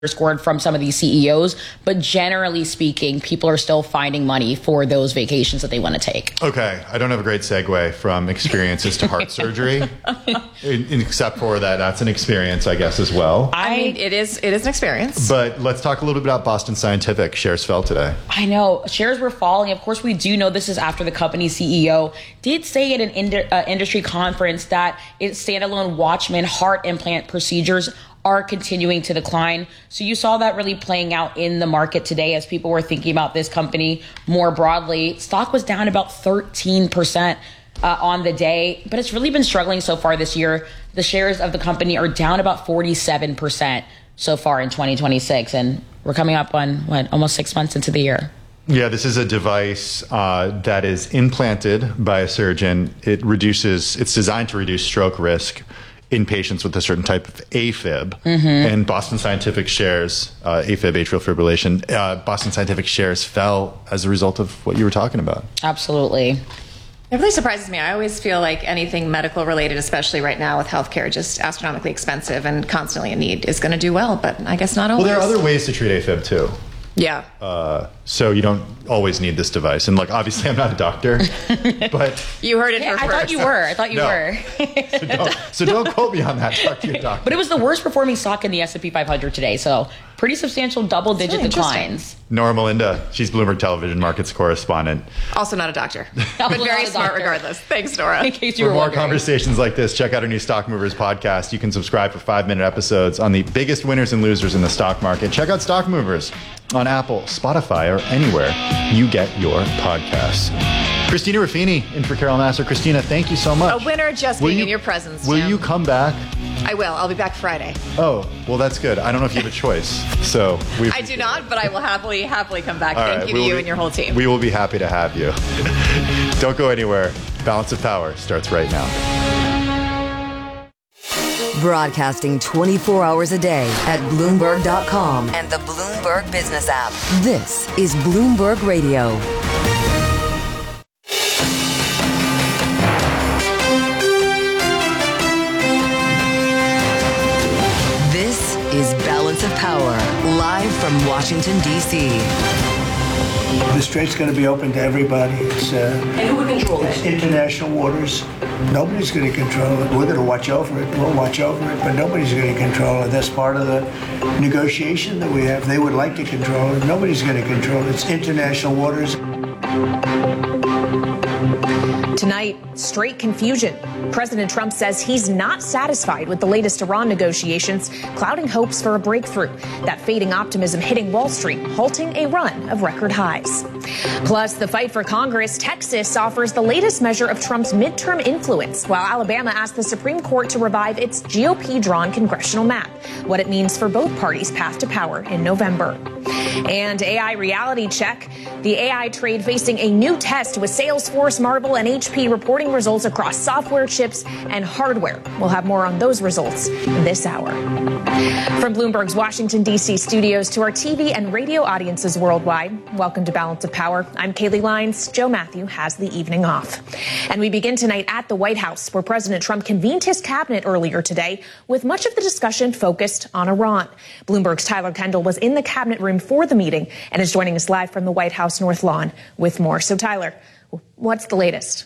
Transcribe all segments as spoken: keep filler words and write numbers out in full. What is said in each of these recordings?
scored from some of these C E Os, but generally speaking, people are still finding money for those vacations that they want to take. Okay, I don't have a great segue from experiences to heart surgery, in, except for that that's an experience, I guess, as well. I mean, it is it is an experience. But let's talk a little bit about Boston Scientific. Shares fell today. I know, shares were falling. Of course, we do know this is after the company's C E O did say at an ind- uh, industry conference that its standalone Watchman heart implant procedures are continuing to decline. So you saw that really playing out in the market today as people were thinking about this company more broadly. Stock was down about thirteen percent uh, on the day, but it's really been struggling so far this year. The shares of the company are down about forty-seven percent so far in twenty twenty-six, and we're coming up on, what, almost six months into the year. Yeah, this is a device uh, that is implanted by a surgeon. It reduces, it's designed to reduce stroke risk in patients with a certain type of AFib. Mm-hmm. And Boston Scientific shares, uh, AFib, atrial fibrillation, uh, Boston Scientific shares fell as a result of what you were talking about. Absolutely. It really surprises me. I always feel like anything medical related, especially right now with healthcare, just astronomically expensive and constantly in need, is going to do well, but I guess not always. Well, there are other ways to treat AFib too. Yeah. Uh, so you don't always need this device. And like, obviously I'm not a doctor, but you heard it yeah, here I first. thought you were. I thought you no. were. so, don't, so don't quote me on that. Talk to your doctor. But it was the worst performing stock in the S and P five hundred today. So pretty substantial double digit really declines. Nora Melinda, she's Bloomberg Television Markets correspondent. Also not a doctor, but very smart regardless. Thanks, Nora. In case you for were more wondering. Conversations like this, check out our new Stock Movers podcast. You can subscribe for five minute episodes on the biggest winners and losers in the stock market. Check out Stock Movers on Apple, Spotify, or anywhere you get your podcasts. Christina Ruffini in for Carol Nassar. Christina, thank you so much. A winner just will being you, in your presence, Will Jim. you come back? I will. I'll be back Friday. Oh, well, that's good. I don't know if you have a choice. So we. I do not, but I will happily, happily come back. All Thank right, you to you be, and your whole team. We will be happy to have you. Don't go anywhere. Balance of Power starts right now. Broadcasting twenty-four hours a day at Bloomberg dot com and the Bloomberg Business app. This is Bloomberg Radio. This is Balance of Power, live from Washington, D C The strait's going to be open to everybody. It's, uh, And who would control it's it? international waters. Nobody's going to control it. We're going to watch over it. We'll watch over it, but nobody's going to control it. That's part of the negotiation that we have. They would like to control it. Nobody's going to control it. It's international waters. Tonight, straight confusion. President Trump says he's not satisfied with the latest Iran negotiations, clouding hopes for a breakthrough. That fading optimism hitting Wall Street, halting a run of record highs. Plus, the fight for Congress, Texas offers the latest measure of Trump's midterm influence, while Alabama asked the Supreme Court to revive its G O P-drawn congressional map, what it means for both parties' path to power in November. And A I reality check. The A I trade facing a new test with Salesforce, Marvel, and H P reporting results across software, chips, and hardware. We'll have more on those results this hour. From Bloomberg's Washington, D C studios to our T V and radio audiences worldwide, welcome to Balance of Power. I'm Kaylee Lyons. Joe Matthew has the evening off. And we begin tonight at the White House, where President Trump convened his cabinet earlier today, with much of the discussion focused on Iran. Bloomberg's Tyler Kendall was in the cabinet room for the meeting and is joining us live from the White House North Lawn with more. So, Tyler, what's the latest?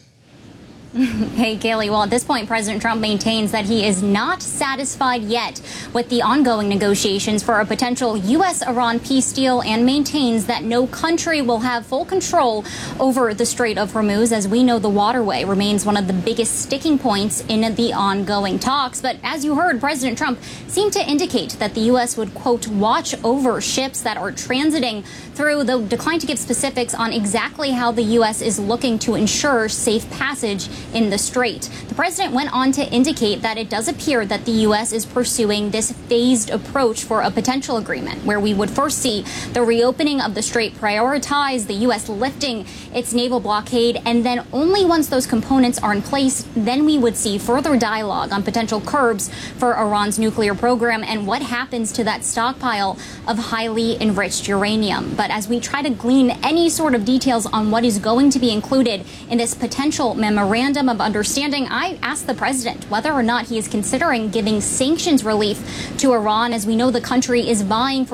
Hey, Kaylee. Well, at this point, President Trump maintains that he is not satisfied yet with the ongoing negotiations for a potential U S Iran peace deal and maintains that no country will have full control over the Strait of Hormuz. As we know, the waterway remains one of the biggest sticking points in the ongoing talks. But as you heard, President Trump seemed to indicate that the U S would, quote, watch over ships that are transiting through, though declined to give specifics on exactly how the U S is looking to ensure safe passage in the strait. The president went on to indicate that it does appear that the U S is pursuing this phased approach for a potential agreement, where we would first see the reopening of the strait prioritize, the U S lifting its naval blockade, and then only once those components are in place, then we would see further dialogue on potential curbs for Iran's nuclear program and what happens to that stockpile of highly enriched uranium. But as we try to glean any sort of details on what is going to be included in this potential memorandum, memorandum of understanding, I asked the president whether or not he is considering giving sanctions relief to Iran, as we know the country is vying for